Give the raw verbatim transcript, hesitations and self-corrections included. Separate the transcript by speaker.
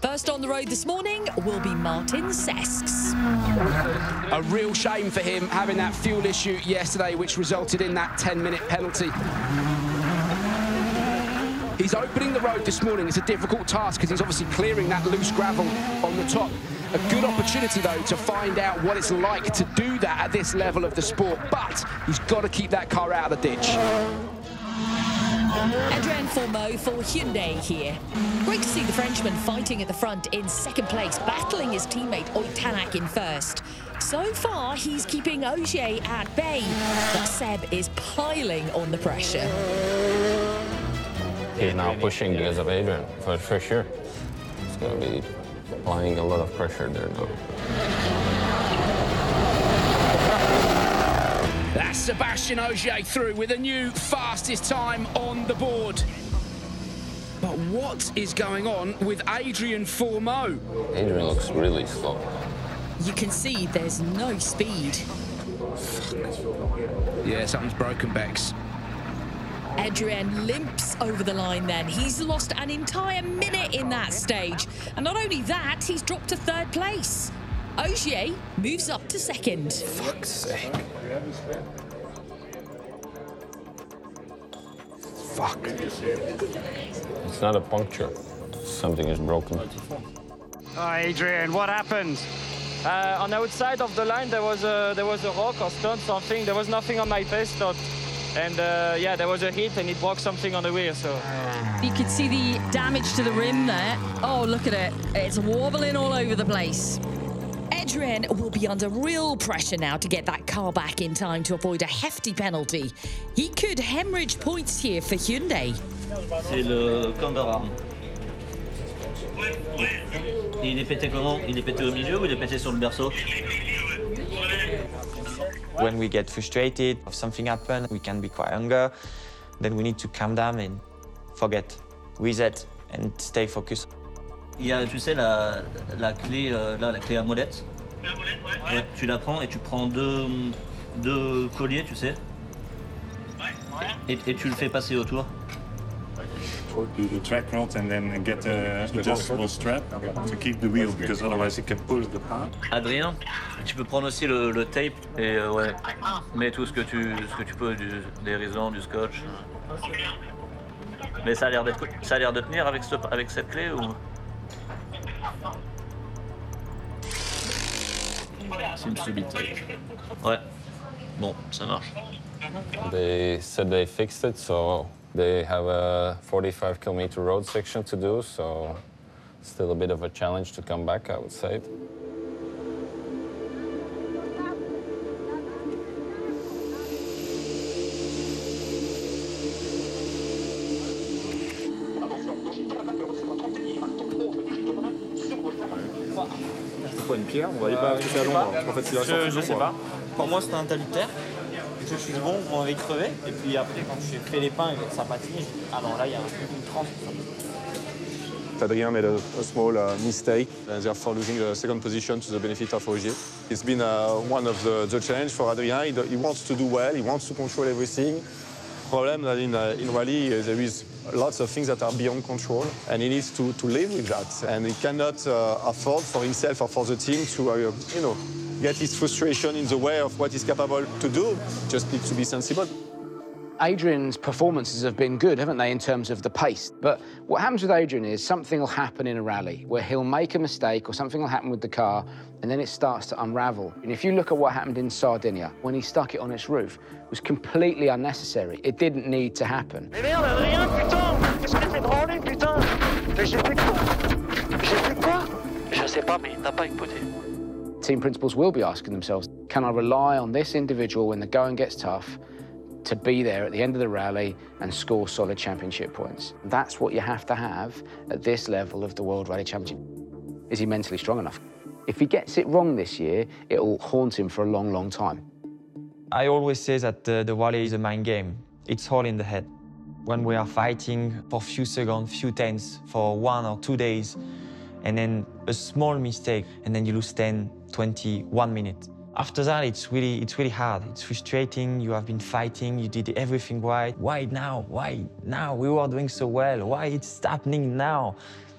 Speaker 1: First on the road this morning will be Martin Sesks.
Speaker 2: A real shame for him having that fuel issue yesterday, which resulted in that ten-minute penalty. He's opening the road this morning. It's a difficult task because he's obviously clearing that loose gravel on the top. A good opportunity, though, to find out what it's like to do that at this level of the sport. But he's got to keep that car out of the ditch.
Speaker 1: Adrien Fourmeau for Hyundai here. Great to see the Frenchman fighting at the front in second place, battling his teammate Ott Tanak in first. So far, he's keeping Ogier at bay, but Seb is piling on the pressure.
Speaker 3: He's now pushing because of Adrien, for, for sure. He's going to be applying a lot of pressure there now.
Speaker 2: That's Sébastien Ogier through with a new fastest time on the board. But what is going on with Adrien Fourmeau?
Speaker 3: Adrien looks really slow.
Speaker 1: You can see there's no speed.
Speaker 2: Yeah, something's broken, Bex.
Speaker 1: Adrien limps over the line then. He's lost an entire minute in that stage. And not only that, he's dropped to third place. Ogier moves up to second.
Speaker 3: Fuck's sake.
Speaker 2: Fuck.
Speaker 3: It's not a puncture. Something is broken.
Speaker 4: Oh, Adrien, what happened?
Speaker 5: Uh, on the outside of the line, there was a there was a rock or stone, something. There was nothing on my pace stop. And uh, yeah, there was a hit and it broke something on the wheel, so.
Speaker 6: You could see the damage to the rim there. Oh, look at it. It's wobbling all over the place.
Speaker 1: Adrien will be under real pressure now to get that car back in time to avoid a hefty penalty. He could hemorrhage points here for Hyundai.
Speaker 7: C'est le Canberra. Il est pété comment? Il est pété au milieu ou il est pété sur le berceau?
Speaker 8: When we get frustrated, if something happens, we can be quite angry. Then we need to calm down and forget, reset, and stay focused.
Speaker 7: Il y a, tu sais, la, la clé, euh, là, la clé à molette. Ouais, tu la prends et tu prends deux, deux colliers, tu sais. Et, et tu le fais passer autour.
Speaker 9: Do the track rod and then get a adjustable strap to keep the wheel, because otherwise it can pull the car.
Speaker 7: Adrien, tu peux prendre aussi le, le tape et euh, ouais, mets tout ce que tu, ce que tu peux, du, des raisons, du scotch. Mais ça a l'air d'être, ça a l'air de tenir avec, ce, avec cette clé ou? Seems to be tight. Ouais. Bon, ça marche.
Speaker 3: They said they fixed it, so they have a forty-five kilometer road section to do, so still a bit of a challenge to come back, I would say.
Speaker 10: Pourquoi une pierre? On va aller pas toucher à l'ombre. En fait, c'est la
Speaker 11: Je, je sais pas. Pour moi, c'était un talus-terre. Je suis bon, on avait crevé. Et puis après, quand j'ai fait les pains et que ça patine, j'ai dit, ah non, là, il y a une tranche.
Speaker 10: Adrien made a, a small uh, mistake and therefore losing the second position to the benefit of Ogier. It's been uh, one of the, the challenge for Adrien. He, he wants to do well, he wants to control everything. Problem that in, uh, in rally uh, there is lots of things that are beyond control, and he needs to, to live with that. And he cannot uh, afford for himself or for the team to, uh, you know, get his frustration in the way of what he's capable to do. Just needs to be sensible.
Speaker 2: Adrien's performances have been good, haven't they, in terms of the pace? But what happens with Adrien is something will happen in a rally where he'll make a mistake or something will happen with the car and then it starts to unravel. And if you look at what happened in Sardinia, when he stuck it on its roof, it was completely unnecessary. It didn't need to happen.
Speaker 4: Mais merde, Adrien, putain! Qu'est-ce que tu fais de branler, putain? J'ai fait quoi? J'ai fait quoi? Je sais pas, mais il t'a pas écouté.
Speaker 2: Team principals will be asking themselves, can I rely on this individual when the going gets tough to be there at the end of the rally and score solid championship points? That's what you have to have at this level of the World Rally Championship. Is he mentally strong enough? If he gets it wrong this year, it'll haunt him for a long, long time.
Speaker 8: I always say that uh, the rally is a mind game. It's all in the head. When we are fighting for few seconds, few tenths, for one or two days, and then a small mistake, and then you lose ten, twenty, one minute. After that, it's really, it's really hard. It's frustrating. You have been fighting. You did everything right. Why now? Why now? We were doing so well. Why it's happening now?